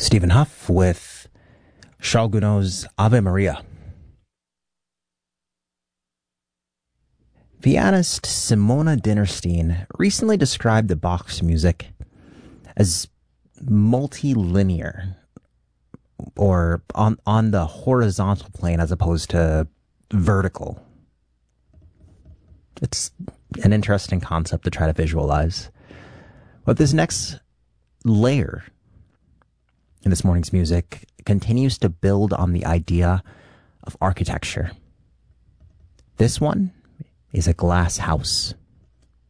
Stephen Huff with Charles Gounod's Ave Maria. Pianist Simona Dinnerstein recently described the Bach's music as multilinear, or on the horizontal plane as opposed to vertical. It's an interesting concept to try to visualize. But this next layer in this morning's music continues to build on the idea of architecture. This one is a glass house.